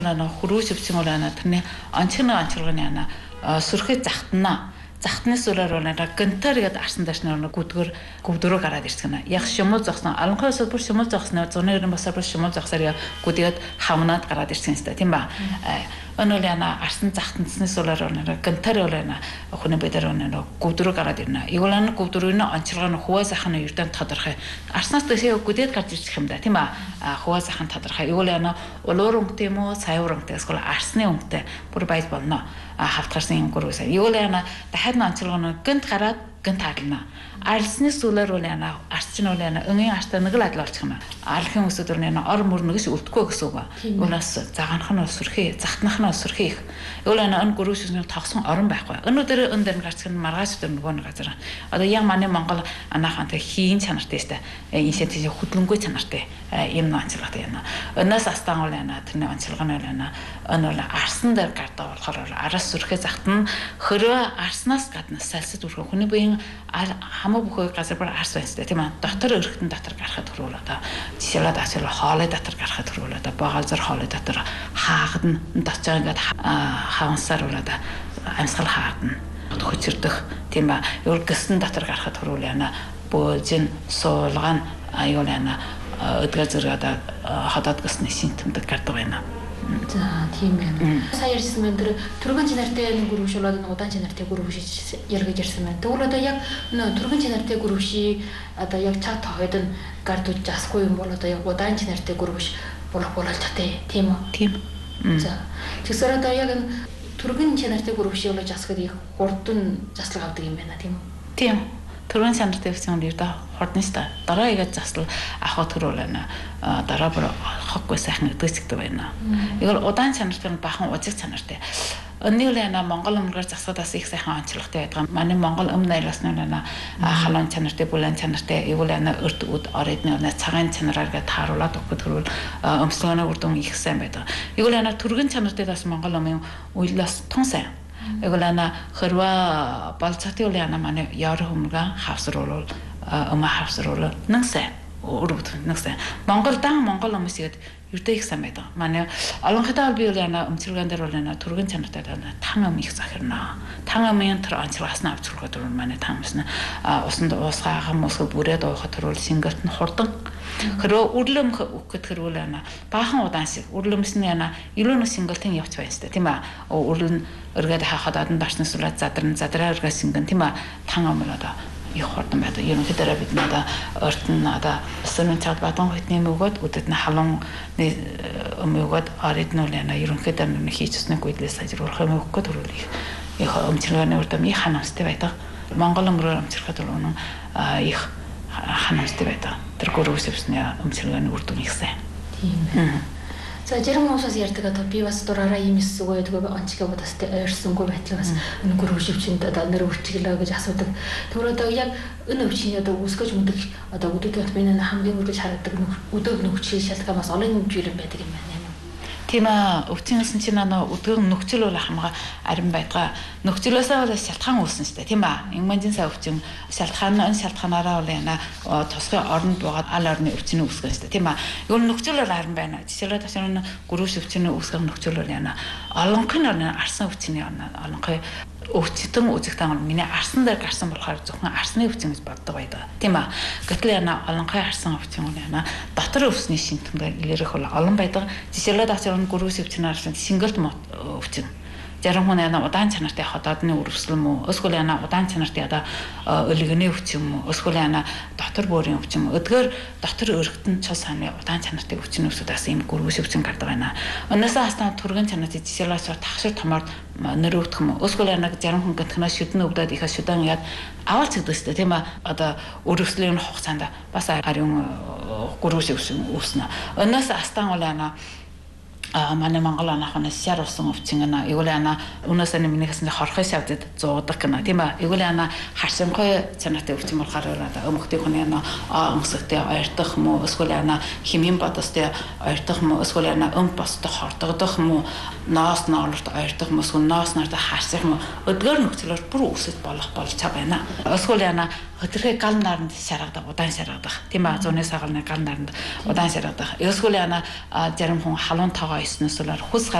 Хөрөөж өвчин бол тэрний онцгойн сүрхий захтны сүрээр гантар гээд арсан дэш гүдгөрөө гараад ирсэн. Яг шимэл зогсон. Аланхаас бүр шимэл зогсноо зуны басар бүр шимэл зогсоор гүдгээд хавнаад гараад ирсэн юм тийм ба. Өнөөл арсан захтансны сүрээр гантар охины бэдэр гүдгөрөө гараад ирнэ. Игуулан гүдгөрөөний онцлогоо хуваа захын эрдэн тодорхой. Арснаас дэшээ гүдээд гарч ирчих юм да тийм ба. Хуваа захын тодорхой. Игуулан улуур өнгөтэй юм уу, саяур өнгөтэй эсвэл арсны өнгөтэй бүр байж болно. Хавтгарсан юм гөрөөсөө. Игуулан дахиад онцлогоо гэнт гараад гэнт хаална. Арсны сүлээр үл арчин үл өнгийн артай нэг л адил болчих юм. Алхын өсөдөр ор мөр нэгс үлдэхгүй гэсэн үг. Юунаас заганах нь сүрхий, захтнах нь сүрхий их. Игуулан өн гөрөөсөө тогсон орон байхгүй. Өнөөдөр өн дээр гарч ирсэн маргааш өдөр нөгөө нэг газар. Одоо яг манай Монгол анаахан хийн чанартай шүү дээ. Ийшээ тийш хөдлөнгөө чанартай юм онцлогтой юм. Өнөөс астан үл тэрний онцлого нь өн бол арсан дээр гардаг болохоор араас сүрхий захтан хөрөө арснаас гадна салсад үрэх хүний биеийн хамаа бүхий газар бүр арс байстай тийм аа. Дотор өрхтөн дотор гарахад хөрвөл одоо жишээлбэл ачаал хоолой дотор гарахад хөрвөл одоо багалзар хоолой дотор хаагад нь дочоо ингээд хаансаар бол одоо амьсгал хаадна. Хөчөрдөх тийм ба өргөсөн дотор гарахад хөрвөл бөөжин суулган аюул өдгөө зэрэг одоо хадаад гэсний симптомд гардаг байна. За тийм байна. Сая ярьсан мэн тэр түргэн чанартай гөрөвш болоод удаан чанартай гөрөвш яргаж ярьсан байна. Тэгвэл одоо яг түргэн чанартай гөрөвши одоо яг чат хойд нь гардууд жасахгүй юм бол одоо яг удаан чанартай гөрөвш болох болж чадтай тийм үү? Тийм. За тэгэхээр одоо яг түргэн чанартай гөрөвши болж жасахад их хурдан заслаг авдаг юм байна тийм үү? Тийм. Түргэн чанартай гэсэн нь ердөө хурдан шүү дээ. Дараа игээд заслал авах төрөл байна. Дараа бүр хоггүй сайхан өдөөцөгдөв байна. Игэл удаан чанартай бахан узэг чанартай. Өнөө л Монгол өмнөөр засгадаас их сайхан онцлогтой байдаг. Манай Монгол өмнө айлаас халуун чанартай, бүлээн чанартай, игэл өрт үд оридны цагаан чанараар гээд тааруулаад өгөх төрөл өмслөгөөний үр дүн их сайн байдаг. Игэл түргэн чанартай бас Монгол өмнө үйлээс тун сайн. Игулана хөрва балцати үл манай яар хүмүүргэн хавсруулал хавсруулал нэгсэ өрөвд нэгсэ Монгол хүмүүсгээд ердөө их сайн байдаг. Манай олон хадаа би үл өмцөлгөн дээр үл түргэн чанартай тан ам их захирна. Тан амын тэр онцлогоос нь авчруулах төрөл манай таамс нь усанд уусгаахан мөсгө бүрээд уух төрөл сингэлт нь хурдан хөрөө үрлэм өгөхөд хөрвөл баахан удаан шиг үрлэмсний илүүн сингэлтэн явж байна сте тийм аа үрлэн өргөд хаахад адан дарсны сүлээд задраа өргөө сингэн тийм аа тан амраа их хурдан байдаг. Ерөнхийдөө бид надаа ортон сүрэн цаад батон хитний мөгөөд үдэд нь халуун өмөгөөд арид нь ерөнхийдөө хийчихсэн гүйдлээс сайжруулах юм өгөх төрөл их өмчлөгөөний үрдэм их ханамстай байдаг. Монгол өнгөрөөр өмчлөхөд бол их ханамстай байдаг. Тэр гөрөвсөвсний өмчлөгөөний үр дүн их сайн. Тийм. За зарим хүмүүсээс ярьдаг одоо би бас дураараа ийм эсэгүй тэгээ онцгой бодостой ойрсонгүй байтлаас энэ гөрөвшөвчөнд одоо нэр үрчиглээ гэж асуудаг. Тэгвэл одоо яг энэ өвчний одоо үүсгэж мөдөг одоо өдөрт бинэ хамгийн үргэж харагддаг өдөг нөхцөл шалтгаанаас олон жирэн байдаг юм байна. Тийм аа өвчнөөс чинь өдгөр нөхцөл бол хамгаа арин байдгаа нөхцлөөсөө бол шалтгаан үүснэ шүү дээ тийм аа иммунитет сай өвчин шалтгаанаараа бол тусгай оронд байгаа аль орны өвчин үүсгэн шүү дээ тийм аа ер нь нөхцөл бол арин байна жишээлбэл ташааны гөрөөс өвчин үүсгэх нөхцөл бол олонхын арсан өвчний олонхын өвчтөн үзэгтэн миний арсан дээр гарсан болохоор зөвхөн арсны өвчин гэж боддог байдаг тийм аа гэтэл олонхын арсан өвчин бол дотор өвсний симптомд илэрэх бол олон байдаг жишээлбэл ачаал гөрөөс өвчнээр сингэлт өвчин зарим хүн удаан чанартай ходоодны өрөвсөл мө эсвэл удаан чанартай өлгөний өвчин мө эсвэл дотор бөөрийн өвчин өдгөр дотор өргөтөн цус хааны удаан чанартай өвчин өсөдөөс ийм гөрөөс өвчин гардаг байна. Өнөөсөө хастаа түргэн чанартай жишээлбэл тахшир томоор нөрөвдөх мө эсвэл зарим хүн гэнтхнаа шүдэн өвдөд их шүдэн яд аваад цэгдэстэй тийм аа одоо өрөвслийн хугацаанд бас ариун гөрөөс өвчин үүснэ. Өнөөсөө хастаа бол манай Монгол анахнаас шар усан өвчин игүүл өнөөс минийхээс хорхой шавдад зуудаг гэнэ тийм аа игүүл харсанхой чанартай өвчин болохоор өмхтэй хүний өмсөктэй ойртох мө эсвэл химийн бодостой ойртох мө эсвэл бостой хордогдох мө ноос ноолорт ойртох мө эсвэл ноос нарт харсах мө өдгөр нөхцлөөр бүр үсэж болж байна. Эсвэл өдрөө гал наранд шаргадаг удаан шаргадаг тийм аа зуны сагалны гал наранд удаан шаргадаг. Эсвэл зарим хүн халуун тоогоо ойсноос болоор хус